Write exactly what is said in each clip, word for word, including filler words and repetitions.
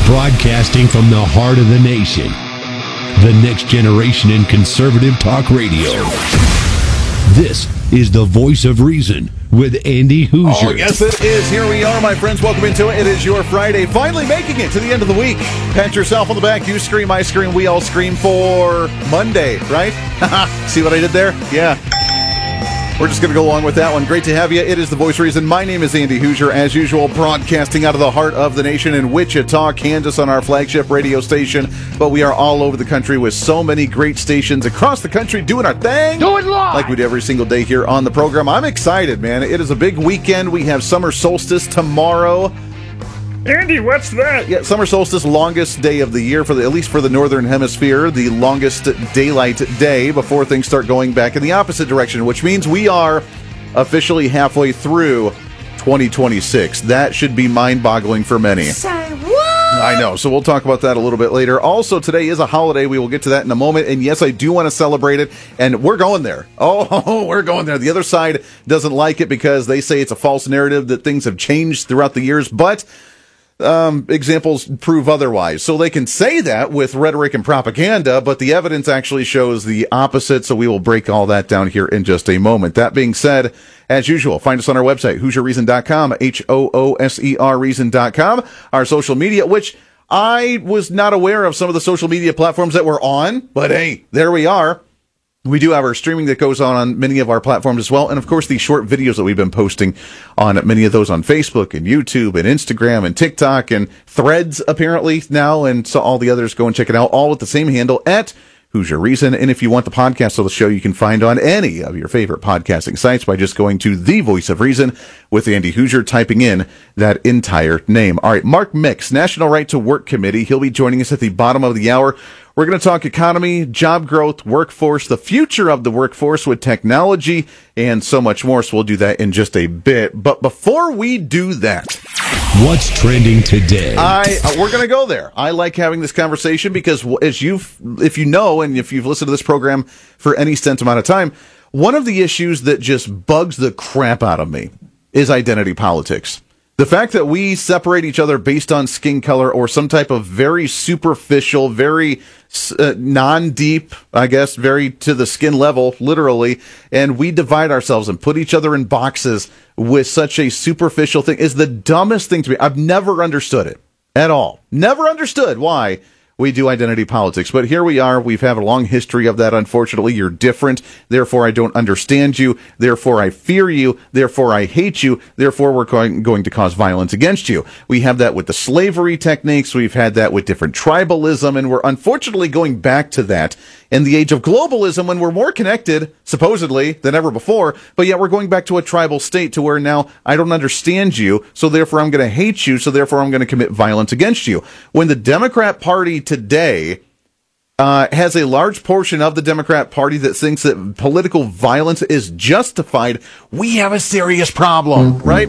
Broadcasting from the heart of the nation, the next generation in conservative talk radio. This is the Voice of Reason with Andy Hoosier. Oh, yes, it is. Here we are, my friends. Welcome into it. It is your Friday, finally making it to the end of the week. Pat yourself on the back. You scream, I scream, we all scream for Monday, right? See what I did there? Yeah. We're just going to go along with that one. Great to have you. It is the Voice of Reason. My name is Andy Hoosier, as usual, broadcasting out of the heart of the nation in Wichita, Kansas, on our flagship radio station. But we are all over the country with so many great stations across the country doing our thing. Do it live! Like we do every single day here on the program. I'm excited, man. It is a big weekend. We have summer solstice tomorrow. Andy, what's that? Yeah, summer solstice, longest day of the year, for the, at least for the northern hemisphere, the longest daylight day before things start going back in the opposite direction, which means we are officially halfway through twenty twenty-six. That should be mind-boggling for many. Say what? I know, so we'll talk about that a little bit later. Also, today is a holiday. We will get to that in a moment. And yes, I do want to celebrate it, and we're going there. Oh, we're going there. The other side doesn't like it because they say it's a false narrative that things have changed throughout the years, but Um, examples prove otherwise. So they can say that with rhetoric and propaganda, but the evidence actually shows the opposite, so we will break all that down here in just a moment. That being said, as usual, find us on our website, Hoosier Reason dot com, H O O S E R Reason dot com, our social media, which I was not aware of some of the social media platforms that we're on, but hey, there we are. We do have our streaming that goes on on many of our platforms as well. And, of course, the short videos that we've been posting on many of those on Facebook and YouTube and Instagram and TikTok and Threads, apparently, now. And so all the others, go and check it out, all with the same handle, at Hoosier Reason. And if you want the podcast of the show, you can find on any of your favorite podcasting sites by just going to The Voice of Reason with Andy Hoosier, typing in that entire name. All right, Mark Mix, National Right to Work Committee. He'll be joining us at the bottom of the hour. We're going to talk economy, job growth, workforce, the future of the workforce with technology, and so much more. So we'll do that in just a bit. But before we do that, what's trending today? I uh, we're going to go there. I like having this conversation because, as you've, if you know, and if you've listened to this program for any stint amount of time, one of the issues that just bugs the crap out of me is identity politics. The fact that we separate each other based on skin color or some type of very superficial, very uh, non-deep, I guess, very to the skin level, literally, and we divide ourselves and put each other in boxes with such a superficial thing is the dumbest thing to me. I've never understood it at all. Never understood why we do identity politics. But here we are. We've had a long history of that, unfortunately. You're different. Therefore, I don't understand you. Therefore, I fear you. Therefore, I hate you. Therefore, we're going, going to cause violence against you. We have that with the slavery techniques. We've had that with different tribalism. And we're unfortunately going back to that in the age of globalism when we're more connected, supposedly, than ever before. But yet we're going back to a tribal state to where now I don't understand you. So therefore, I'm going to hate you. So therefore, I'm going to commit violence against you. When the Democrat Party today uh, has a large portion of the Democrat Party that thinks that political violence is justified, we have a serious problem, right?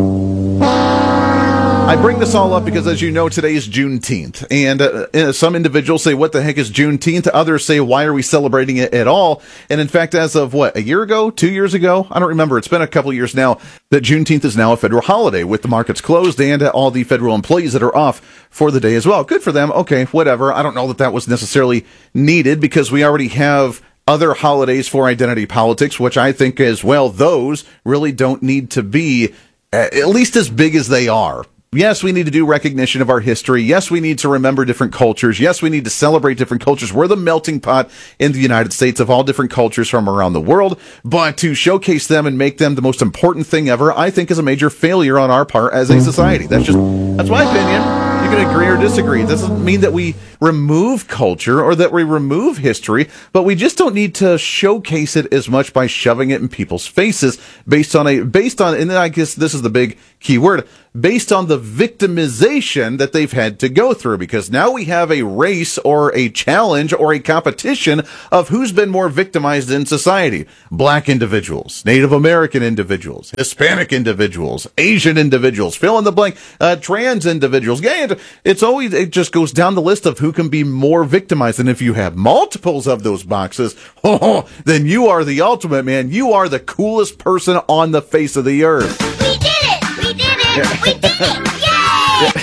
I bring this all up because, as you know, today is Juneteenth, and uh, some individuals say, what the heck is Juneteenth? Others say, why are we celebrating it at all? And in fact, as of, what, a year ago, two years ago? I don't remember. It's been a couple of years now that Juneteenth is now a federal holiday with the markets closed and uh, all the federal employees that are off for the day as well. Good for them. Okay, whatever. I don't know that that was necessarily needed because we already have other holidays for identity politics, which I think as well, those really don't need to be uh, at least as big as they are. Yes, we need to do recognition of our history. Yes, we need to remember different cultures. Yes, we need to celebrate different cultures. We're the melting pot in the United States of all different cultures from around the world. But to showcase them and make them the most important thing ever, I think is a major failure on our part as a society. That's just, that's my opinion. You can agree or disagree. It doesn't mean that we remove culture or that we remove history, but we just don't need to showcase it as much by shoving it in people's faces based on a, based on, and I guess this is the big key word, based on the victimization that they've had to go through, because now we have a race or a challenge or a competition of who's been more victimized in society. Black individuals, Native American individuals, Hispanic individuals, Asian individuals, fill in the blank, uh, trans individuals, gay. It's always, it just goes down the list of who can be more victimized. And if you have multiples of those boxes, oh, then you are the ultimate, man. You are the coolest person on the face of the earth. We did it! We did it! Yeah. We did it! Yay! Yeah.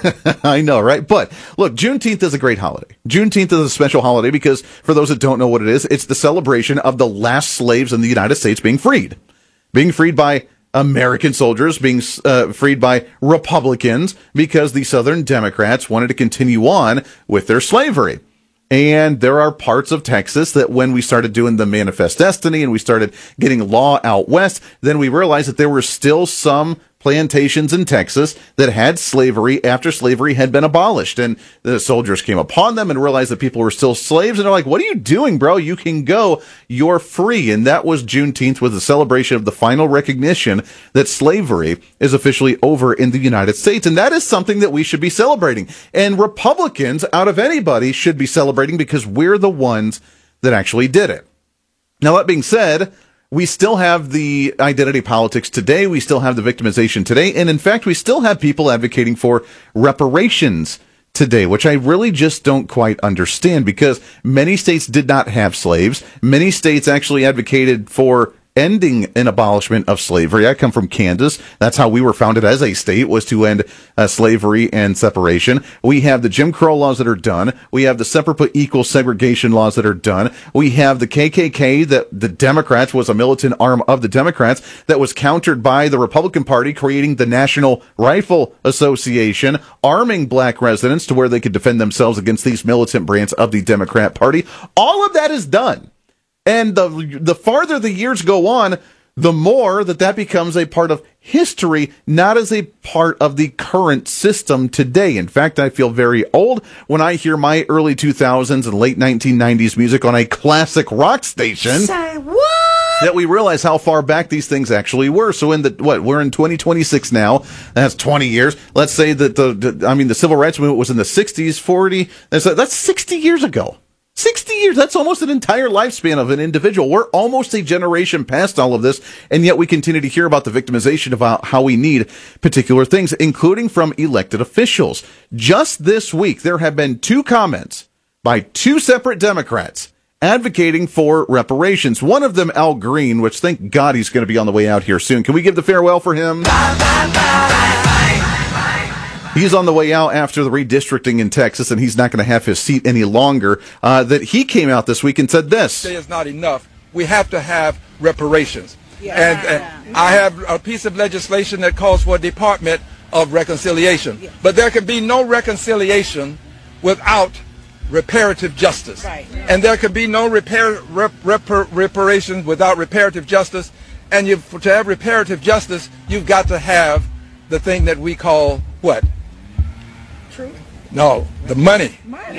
I know, right? But look, Juneteenth is a great holiday. Juneteenth is a special holiday because, for those that don't know what it is, it's the celebration of the last slaves in the United States being freed. Being freed by American soldiers, being uh, freed by Republicans because the Southern Democrats wanted to continue on with their slavery. And there are parts of Texas that when we started doing the Manifest Destiny and we started getting law out west, then we realized that there were still some plantations in Texas that had slavery after slavery had been abolished. And the soldiers came upon them and realized that people were still slaves. And they're like, what are you doing, bro? You can go. You're free. And that was Juneteenth, was the celebration of the final recognition that slavery is officially over in the United States. And that is something that we should be celebrating. And Republicans, out of anybody, should be celebrating because we're the ones that actually did it. Now, that being said, we still have the identity politics today. We still have the victimization today. And in fact, we still have people advocating for reparations today, which I really just don't quite understand because many states did not have slaves. Many states actually advocated for ending an abolishment of slavery. I come from Kansas. That's how we were founded as a state, was to end uh, slavery and separation. We have the Jim Crow laws that are done. We have the separate but equal segregation laws that are done. We have the K K K, that the Democrats was a militant arm of the Democrats that was countered by the Republican Party, creating the National Rifle Association, arming black residents to where they could defend themselves against these militant branches of the Democrat Party. All of that is done. And the the farther the years go on, the more that that becomes a part of history, not as a part of the current system today. In fact, I feel very old when I hear my early two thousands and late nineteen nineties music on a classic rock station. Say what? That we realize how far back these things actually were. So in the, what, we're in twenty twenty-six now. That's twenty years. Let's say that the, the I mean, the civil rights movement was in the sixties, forty. That's, that's sixty years ago. sixty years, that's almost an entire lifespan of an individual. We're almost a generation past all of this, and yet we continue to hear about the victimization about how we need particular things, including from elected officials. Just this week, there have been two comments by two separate Democrats advocating for reparations. One of them, Al Green, which thank God he's going to be on the way out here soon. Can we give the farewell for him? Bye, bye, bye. He's on the way out after the redistricting in Texas, and he's not going to have his seat any longer. Uh, that he came out this week and said this. It's not enough. We have to have reparations. Yeah. And, and I have a piece of legislation that calls for a Department of Reconciliation. Yeah. But there can be no reconciliation without reparative justice. Right. And there can be no repair, rep, rep, reparations without reparative justice. And you, to have reparative justice, you've got to have the thing that we call what? Truth? No, the money. Money.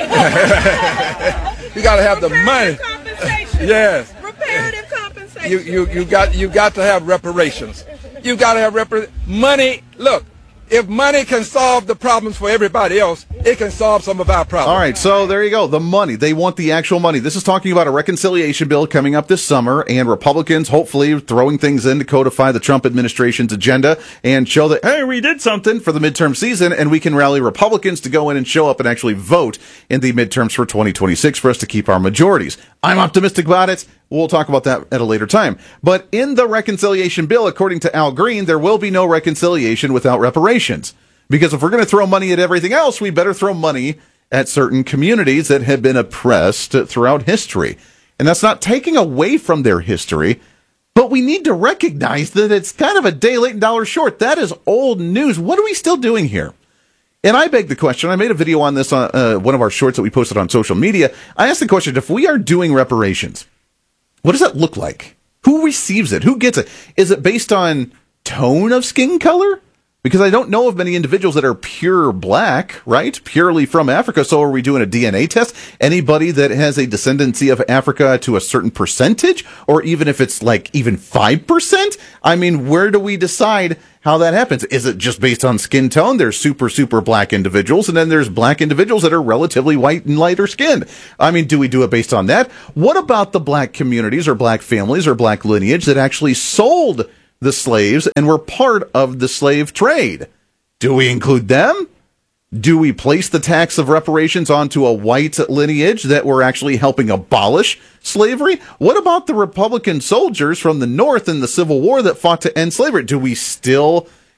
You got to have the money. Compensation. Yes. Reparative compensation. You you you got you got to have reparations. You got to have repar- money. Look, if money can solve the problems for everybody else, it can solve some of our problems. All right, so there you go. The money. They want the actual money. This is talking about a reconciliation bill coming up this summer, and Republicans hopefully throwing things in to codify the Trump administration's agenda and show that, hey, we did something for the midterm season, and we can rally Republicans to go in and show up and actually vote in the midterms for twenty twenty-six for us to keep our majorities. I'm optimistic about it. We'll talk about that at a later time. But in the reconciliation bill, according to Al Green, there will be no reconciliation without reparations. Because if we're going to throw money at everything else, we better throw money at certain communities that have been oppressed throughout history. And that's not taking away from their history, but we need to recognize that it's kind of a day late and dollar short. That is old news. What are we still doing here? And I beg the question, I made a video on this on uh, one of our shorts that we posted on social media. I asked the question, if we are doing reparations, what does that look like? Who receives it? Who gets it? Is it based on tone of skin color? Because I don't know of many individuals that are pure black, right? Purely from Africa. So are we doing a D N A test? Anybody that has a descendancy of Africa to a certain percentage? Or even if it's like even five percent? I mean, where do we decide how that happens? Is it just based on skin tone? There's super, super black individuals, and then there's black individuals that are relatively white and lighter skinned. I mean, do we do it based on that? What about the black communities or black families or black lineage that actually sold the slaves and were part of the slave trade? Do we include them? Do we place the tax of reparations onto a white lineage that were actually helping abolish slavery? What about the Republican soldiers from the North in the Civil War that fought to end slavery? Do we still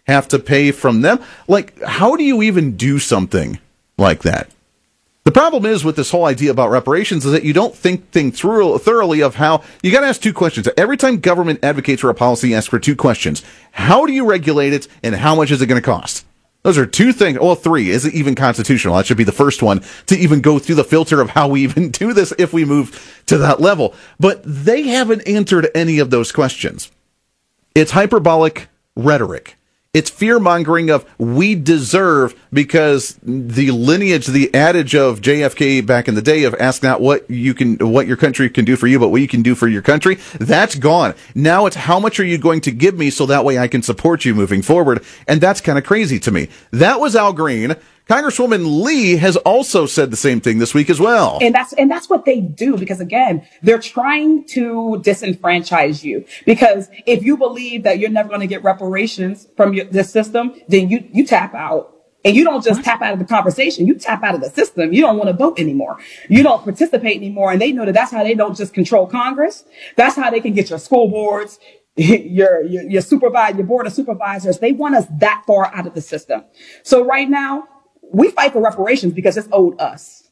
have to pay from them. Like, how do you even do something like that? The problem is with this whole idea about reparations is that you don't think think through thoroughly of how you got to ask two questions. Every time government advocates for a policy, ask for two questions. How do you regulate it, and how much is it going to cost? Those are two things. Well, three. Is it even constitutional? That should be the first one to even go through the filter of how we even do this if we move to that level. But they haven't answered any of those questions. It's hyperbolic rhetoric. It's fear-mongering of we deserve, because the lineage, the adage of J F K back in the day of ask not what you can, what your country can do for you, but what you can do for your country, that's gone. Now it's how much are you going to give me so that way I can support you moving forward. And that's kind of crazy to me. That was Al Green. Congresswoman Lee has also said the same thing this week as well. And that's and that's what they do, because, again, they're trying to disenfranchise you. Because if you believe that you're never going to get reparations from your, this system, then you, you tap out. And you don't just what? tap out of the conversation. You tap out of the system. You don't want to vote anymore. You don't participate anymore. And they know that that's how they don't just control Congress. That's how they can get your school boards, your, your, your supervisor, your board of supervisors. They want us that far out of the system. So right now, we fight for reparations because it's owed us.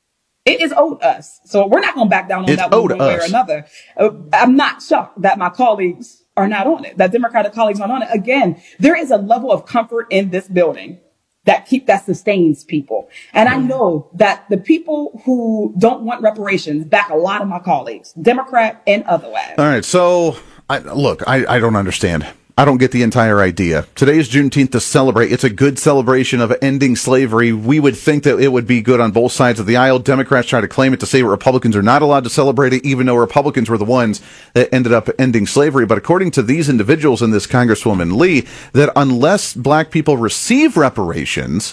It is owed us. So we're not going to back down on it's that one way or another. Uh, I'm not shocked that my colleagues are not on it, that Democratic colleagues aren't on it. Again, there is a level of comfort in this building that keep that sustains people. And I know that the people who don't want reparations back a lot of my colleagues, Democrat and otherwise. All right. So I, look, I, I don't understand. I don't get the entire idea. Today is Juneteenth to celebrate. It's a good celebration of ending slavery. We would think that it would be good on both sides of the aisle. Democrats try to claim it to say Republicans are not allowed to celebrate it, even though Republicans were the ones that ended up ending slavery. But according to these individuals and this Congresswoman Lee, that unless black people receive reparations,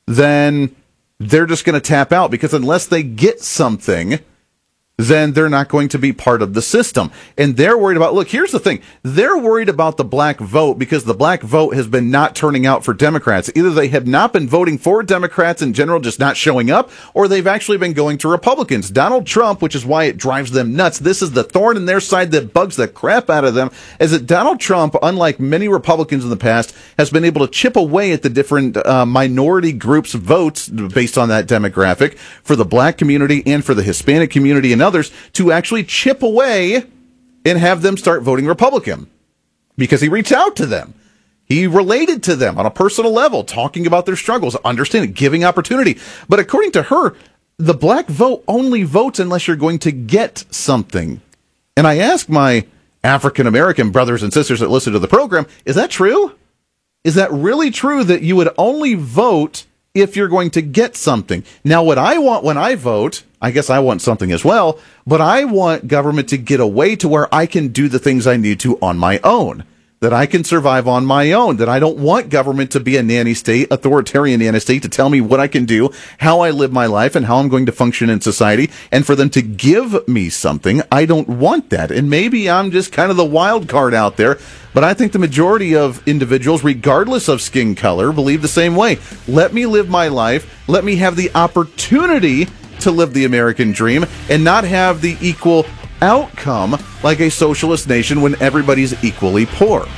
then they're just going to tap out, because unless they get something, then they're not going to be part of the system. And they're worried about, look, here's the thing. They're worried about the black vote because the black vote has been not turning out for Democrats. Either they have not been voting for Democrats in general, just not showing up, or they've actually been going to Republicans. Donald Trump, which is why it drives them nuts. This is the thorn in their side that bugs the crap out of them, is that Donald Trump, unlike many Republicans in the past, has been able to chip away at the different uh, minority groups' votes based on that demographic for the black community and for the Hispanic community and others, to actually chip away and have them start voting Republican, because he reached out to them. He related to them on a personal level, talking about their struggles, understanding, giving opportunity. But according to her, the black vote only votes unless you're going to get something. And I ask my African-American brothers and sisters that listen to the program, is that true? Is that really true that you would only vote if you're going to get something? Now, what I want when I vote, I guess I want something as well, but I want government to get away to where I can do the things I need to on my own, that I can survive on my own, that I don't want government to be a nanny state, authoritarian nanny state, to tell me what I can do, how I live my life, and how I'm going to function in society, and for them to give me something. I don't want that. And maybe I'm just kind of the wild card out there, but I think the majority of individuals, regardless of skin color, believe the same way. Let me live my life. Let me have the opportunity to live the American dream and not have the equal outcome like a socialist nation when everybody's equally poor.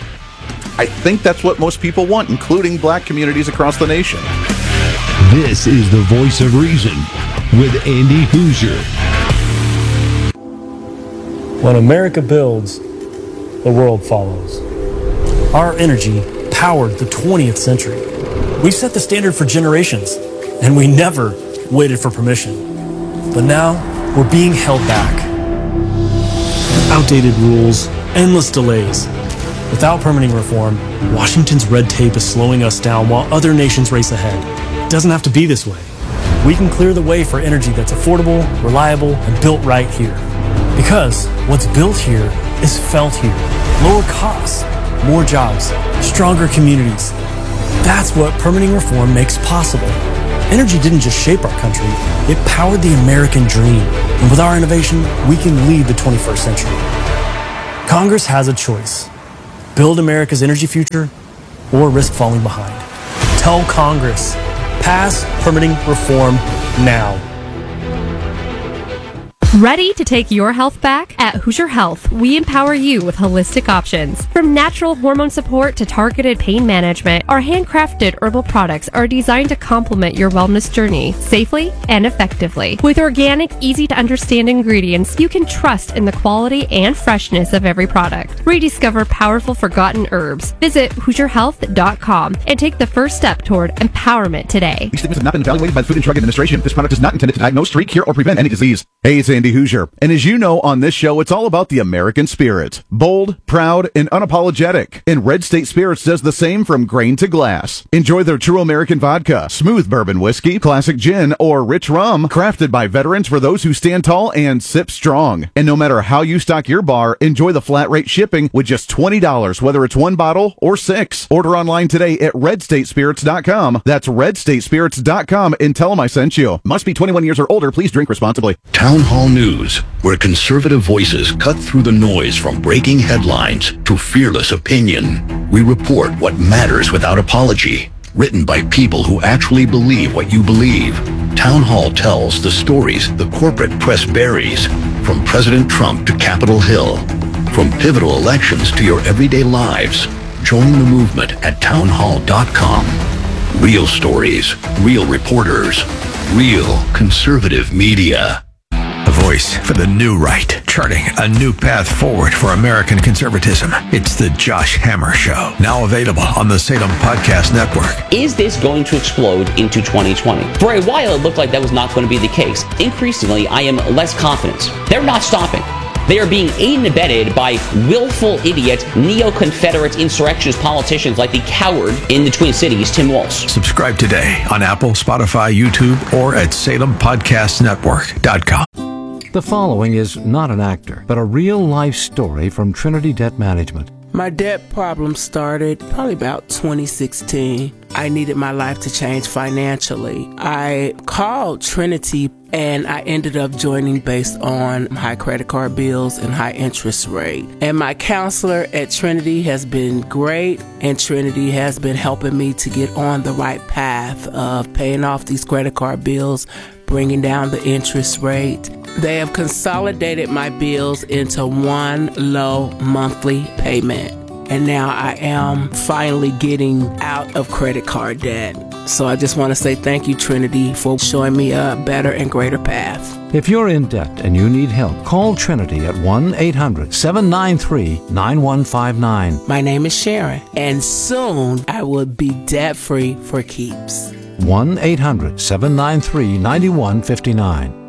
I think that's what most people want, including black communities across the nation. This is the Voice of Reason with Andy Hoosier. When America builds, the world follows. Our energy powered the twentieth century. We've set the standard for generations, and we never waited for permission. But now, we're being held back. Outdated rules, endless delays. Without permitting reform, Washington's red tape is slowing us down while other nations race ahead. It doesn't have to be this way. We can clear the way for energy that's affordable, reliable, and built right here. Because what's built here is felt here. Lower costs, more jobs, stronger communities. That's what permitting reform makes possible. Energy didn't just shape our country, it powered the American dream. And with our innovation, we can lead the twenty-first century. Congress has a choice. Build America's energy future or risk falling behind. Tell Congress, pass permitting reform now. Ready to take your health back? At Hoosier Health, we empower you with holistic options. From natural hormone support to targeted pain management, our handcrafted herbal products are designed to complement your wellness journey safely and effectively. With organic, easy-to-understand ingredients, you can trust in the quality and freshness of every product. Rediscover powerful forgotten herbs. Visit Hoosier Health dot com and take the first step toward empowerment today. These statements have not been evaluated by the Food and Drug Administration. This product is not intended to diagnose, treat, cure, or prevent any disease. Hey, it's Andy Hoosier. And as you know, on this show, it's all about the American spirit. Bold, proud, and unapologetic. And Red State Spirits does the same from grain to glass. Enjoy their true American vodka, smooth bourbon whiskey, classic gin, or rich rum, crafted by veterans for those who stand tall and sip strong. And no matter how you stock your bar, enjoy the flat rate shipping with just twenty dollars, whether it's one bottle or six. Order online today at red state spirits dot com. That's red state spirits dot com and tell them I sent you. Must be twenty-one years or older. Please drink responsibly. Town Hall News, where conservative voices cut through the noise from breaking headlines to fearless opinion. We report what matters without apology. Written by people who actually believe what you believe. Town Hall tells the stories the corporate press buries, from President Trump to Capitol Hill, from pivotal elections to your everyday lives. Join the movement at town hall dot com. Real stories, real reporters, real conservative media. A voice for the new right, charting a new path forward for American conservatism. It's the Josh Hammer Show, now available on the Salem Podcast Network. Is this going to explode into twenty twenty? For a while, it looked like that was not going to be the case. Increasingly, I am less confident. They're not stopping. They are being aided and abetted by willful idiot, neo-Confederate insurrectionist politicians like the coward in the Twin Cities, Tim Walz. Subscribe today on Apple, Spotify, YouTube, or at salem podcast network dot com. The following is not an actor, but a real-life story from Trinity Debt Management. My debt problem started probably about twenty sixteen. I needed my life to change financially. I called Trinity and I ended up joining based on high credit card bills and high interest rate. And my counselor at Trinity has been great, and Trinity has been helping me to get on the right path of paying off these credit card bills, bringing down the interest rate. They have consolidated my bills into one low monthly payment. And now I am finally getting out of credit card debt. So I just want to say thank you, Trinity, for showing me a better and greater path. If you're in debt and you need help, call Trinity at one eight hundred seven nine three nine one five nine. My name is Sharon, and soon I will be debt-free for keeps. one eight hundred seven nine three nine one five nine.